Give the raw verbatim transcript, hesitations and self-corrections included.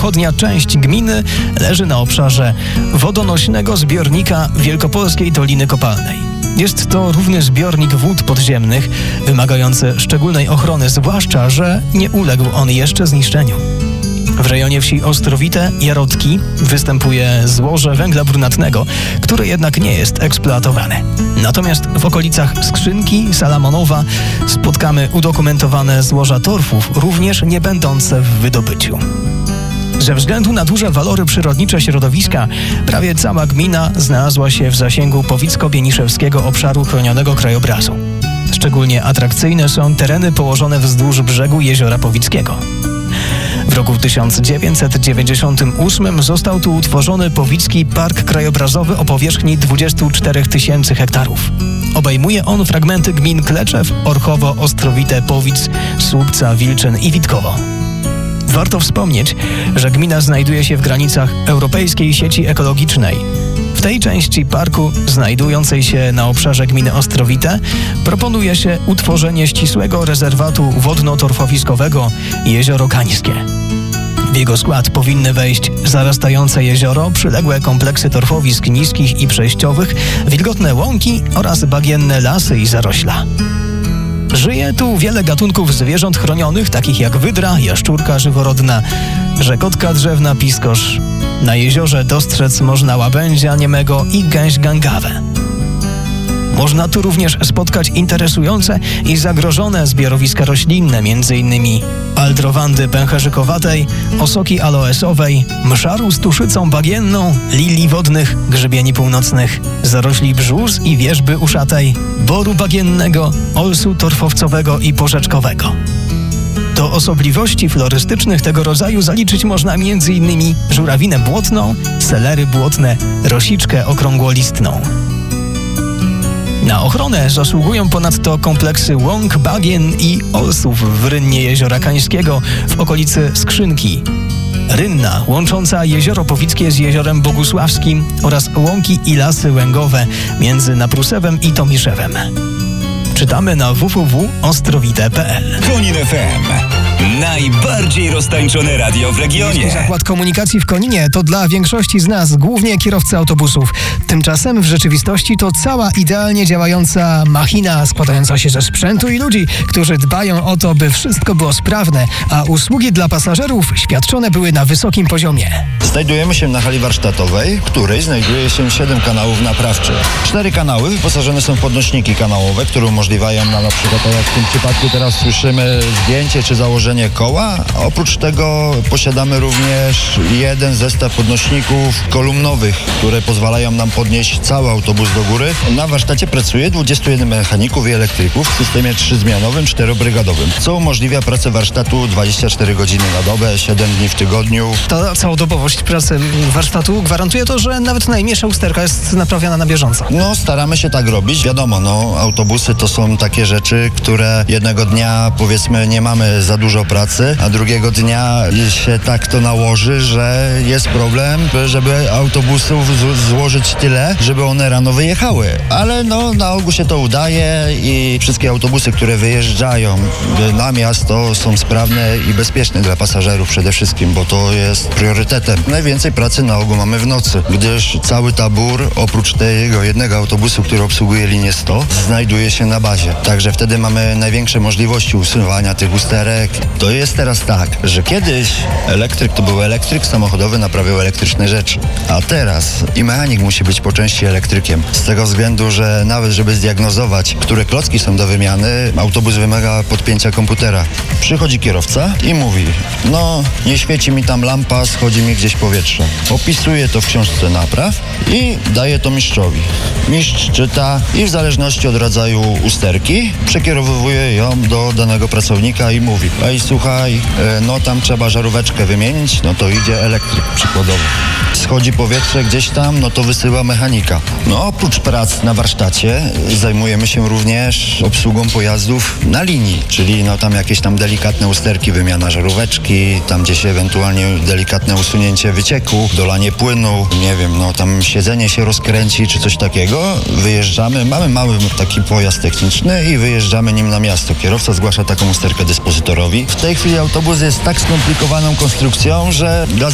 zachodnia część gminy leży na obszarze wodonośnego zbiornika Wielkopolskiej Doliny Kopalnej. Jest to równy zbiornik wód podziemnych, wymagający szczególnej ochrony, zwłaszcza że nie uległ on jeszcze zniszczeniu. W rejonie wsi Ostrowite Jarodki występuje złoże węgla brunatnego, które jednak nie jest eksploatowane. Natomiast w okolicach Skrzynki, Salamonowa spotkamy udokumentowane złoża torfów, również nie będące w wydobyciu. Ze względu na duże walory przyrodnicze środowiska, prawie cała gmina znalazła się w zasięgu Powicko-Bieniszewskiego Obszaru Chronionego Krajobrazu. Szczególnie atrakcyjne są tereny położone wzdłuż brzegu Jeziora Powickiego. W roku tysiąc dziewięćset dziewięćdziesiątym ósmym został tu utworzony Powicki Park Krajobrazowy o powierzchni dwadzieścia cztery tysiące hektarów. Obejmuje on fragmenty gmin Kleczew, Orchowo, Ostrowite, Powic, Słupca, Wilczyn i Witkowo. Warto wspomnieć, że gmina znajduje się w granicach Europejskiej Sieci Ekologicznej. W tej części parku, znajdującej się na obszarze gminy Ostrowite, proponuje się utworzenie ścisłego rezerwatu wodno-torfowiskowego Jezioro Kańskie. W jego skład powinny wejść zarastające jezioro, przyległe kompleksy torfowisk niskich i przejściowych, wilgotne łąki oraz bagienne lasy i zarośla. Żyje tu wiele gatunków zwierząt chronionych, takich jak wydra, jaszczurka żyworodna, żekotka drzewna, piskosz. Na jeziorze dostrzec można łabędzia niemego i gęś gangawę. Można tu również spotkać interesujące i zagrożone zbiorowiska roślinne, m.in. aldrowandy pęcherzykowatej, osoki aloesowej, mszaru z tuszycą bagienną, lilii wodnych, grzybieni północnych, zarośli brzus i wierzby uszatej, boru bagiennego, olsu torfowcowego i porzeczkowego. Do osobliwości florystycznych tego rodzaju zaliczyć można m.in. żurawinę błotną, selery błotne, rosiczkę okrągłolistną. Na ochronę zasługują ponadto kompleksy łąk, bagien i olsów w rynnie Jeziora Kańskiego w okolicy Skrzynki. Rynna łącząca Jezioro Powickie z Jeziorem Bogusławskim oraz łąki i lasy łęgowe między Naprusewem i Tomiszewem. Czytamy na w w w kropka ostrowite kropka p l. Konin F M. Najbardziej roztańczone radio w regionie. Miejski Zakład Komunikacji w Koninie to dla większości z nas głównie kierowcy autobusów. Tymczasem w rzeczywistości to cała idealnie działająca machina składająca się ze sprzętu i ludzi, którzy dbają o to, by wszystko było sprawne, a usługi dla pasażerów świadczone były na wysokim poziomie. Znajdujemy się na hali warsztatowej, w której znajduje się siedem kanałów naprawczych. Cztery kanały wyposażone są w podnośniki kanałowe, które umożliwiają nam na przykład, tak jak w tym przypadku teraz słyszymy, zdjęcie czy założenie koła. Oprócz tego posiadamy również jeden zestaw podnośników kolumnowych, które pozwalają nam podnieść cały autobus do góry. Na warsztacie pracuje dwudziestu jeden mechaników i elektryków w systemie trzyzmianowym, czterobrygadowym, co umożliwia pracę warsztatu dwadzieścia cztery godziny na dobę, siedem dni w tygodniu. Ta całodobowość pracy warsztatu gwarantuje to, że nawet najmniejsza usterka jest naprawiana na bieżąco. No, staramy się tak robić. Wiadomo, no, autobusy to są takie rzeczy, które jednego dnia, powiedzmy, nie mamy za dużo pracy, a drugiego dnia się tak to nałoży, że jest problem, żeby autobusów z- złożyć tyle, żeby one rano wyjechały. Ale no, na ogół się to udaje i wszystkie autobusy, które wyjeżdżają na miasto, są sprawne i bezpieczne dla pasażerów przede wszystkim, bo to jest priorytetem. Najwięcej pracy na ogół mamy w nocy, gdyż cały tabór, oprócz tego jednego autobusu, który obsługuje linię sto, znajduje się na bazie. Także wtedy mamy największe możliwości usuwania tych usterek. To jest teraz tak, że kiedyś elektryk to był elektryk samochodowy, naprawiał elektryczne rzeczy. A teraz i mechanik musi być po części elektrykiem. Z tego względu, że nawet żeby zdiagnozować, które klocki są do wymiany, autobus wymaga podpięcia komputera. Przychodzi kierowca i mówi, no nie świeci mi tam lampa, schodzi mi gdzieś powietrze. Opisuje to w książce napraw i daje to mistrzowi. Mistrz czyta i w zależności od rodzaju usterki przekierowuje ją do danego pracownika i mówi, ej słuchaj, no tam trzeba żaróweczkę wymienić, no to idzie elektryk przykładowo. Schodzi powietrze gdzieś tam, no to wysyła mechanika. No oprócz prac na warsztacie zajmujemy się również obsługą pojazdów na linii, czyli no tam jakieś tam delikatne usterki, wymiana żaróweczki, tam gdzieś ewentualnie delikatne usunięcie wycieku, dolanie płynu, nie wiem, no tam siedzenie się rozkręci czy coś takiego. Wyjeżdżamy, mamy mały taki pojazd techniczny i wyjeżdżamy nim na miasto. Kierowca zgłasza taką usterkę dyspozytorowi. W tej chwili autobus jest tak skomplikowaną konstrukcją, że dla